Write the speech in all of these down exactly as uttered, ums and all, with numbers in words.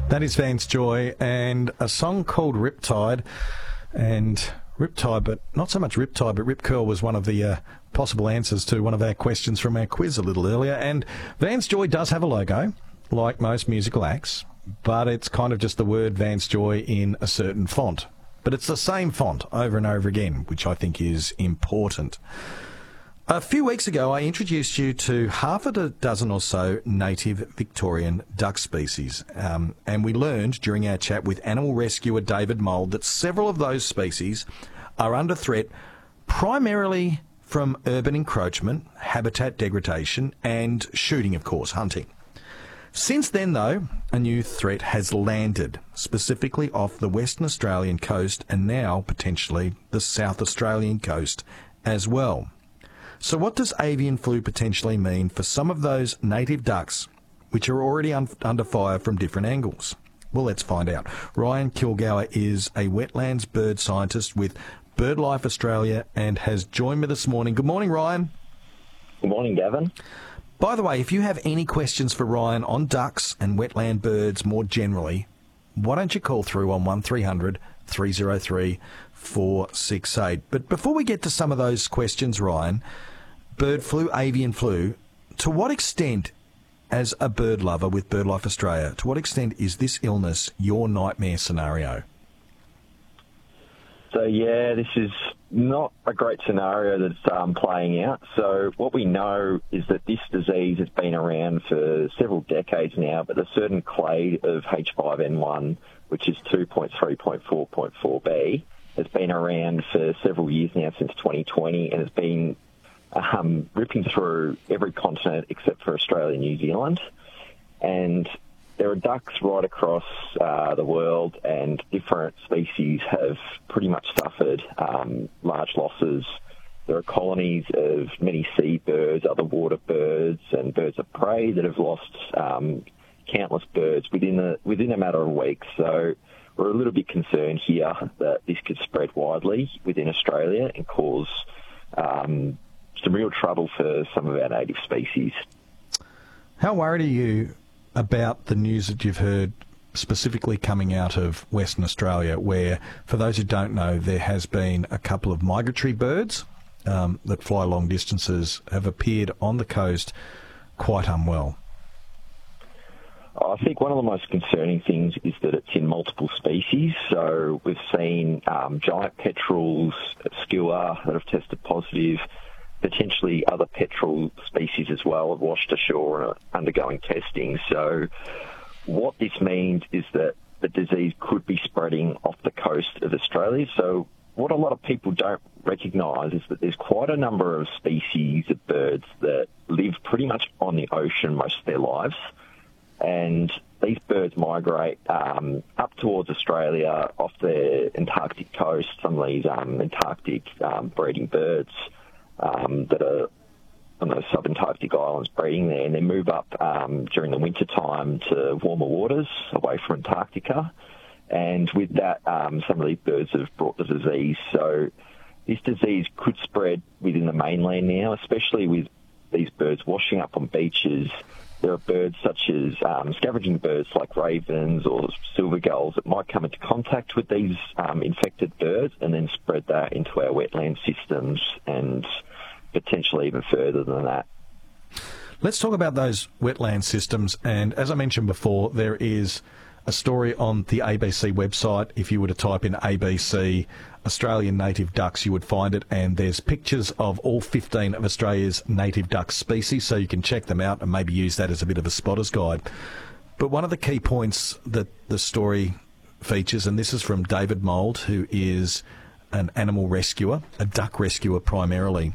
That is Vance Joy and a song called Riptide. And Riptide, but not so much Riptide, but Rip Curl was one of the uh, possible answers to one of our questions from our quiz a little earlier. And Vance Joy does have a logo, like most musical acts, but it's kind of just the word Vance Joy in a certain font. But it's the same font over and over again, which I think is important. A few weeks ago, I introduced you to half a dozen or so native Victorian duck species, um, and we learned during our chat with animal rescuer David Mould that several of those species are under threat primarily from urban encroachment, habitat degradation, and shooting, of course, hunting. Since then, though, a new threat has landed, specifically off the Western Australian coast and now potentially the South Australian coast as well. So what does avian flu potentially mean for some of those native ducks which are already un- under fire from different angles? Well, let's find out. Ryan Kilgour is a wetlands bird scientist with BirdLife Australia and has joined me this morning. Good morning, Ryan. Good morning, Gavin. By the way, if you have any questions for Ryan on ducks and wetland birds more generally, why don't you call through on one three hundred three oh three four six eight. But before we get to some of those questions, Ryan, bird flu, avian flu, to what extent, as a bird lover with BirdLife Australia, to what extent is this illness your nightmare scenario? So, yeah, this is not a great scenario that's um, playing out. So what we know is that this disease has been around for several decades now, but a certain clade of H five N one, which is two point three point four point four B, has been around for several years now, since twenty twenty, and has been um, ripping through every continent except for Australia and New Zealand. And there are ducks right across uh, the world, and different species have pretty much suffered um, large losses. There are colonies of many seabirds, other water birds, and birds of prey that have lost um, countless birds within a, within a matter of weeks. So we're a little bit concerned here that this could spread widely within Australia and cause um, some real trouble for some of our native species. How worried are you about the news that you've heard specifically coming out of Western Australia, where, for those who don't know, there has been a couple of migratory birds um, that fly long distances have appeared on the coast quite unwell? I think one of the most concerning things is that it's in multiple species. So we've seen um, giant petrels at skua that have tested positive. Potentially other petrel species as well have washed ashore and are undergoing testing. So what this means is that the disease could be spreading off the coast of Australia. So what a lot of people don't recognise is that there's quite a number of species of birds that live pretty much on the ocean most of their lives. And these birds migrate um, up towards Australia off the Antarctic coast, some of these um, Antarctic um, breeding birds Um, that are on those subantarctic islands breeding there, and they move up um, during the winter time to warmer waters away from Antarctica. And with that, um, some of these birds have brought the disease. So this disease could spread within the mainland now, especially with these birds washing up on beaches. There are birds such as um, scavenging birds like ravens or silver gulls that might come into contact with these um, infected birds and then spread that into our wetland systems and potentially even further than that. Let's talk about those wetland systems. And as I mentioned before, there is a story on the A B C website. If you were to type in A B C Australian native ducks, you would find it, and there's pictures of all fifteen of Australia's native duck species, so you can check them out and maybe use that as a bit of a spotter's guide. But one of the key points that the story features, and this is from David Mould, who is an animal rescuer, a duck rescuer primarily,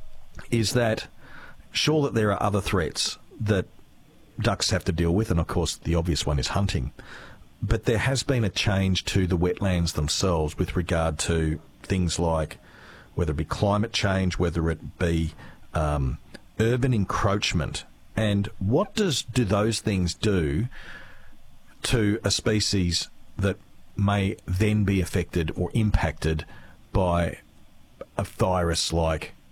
is that sure that there are other threats that ducks have to deal with, and of course the obvious one is hunting, but there has been a change to the wetlands themselves with regard to things like whether it be climate change, whether it be um, urban encroachment. And what does do those things do to a species that may then be affected or impacted by a virus like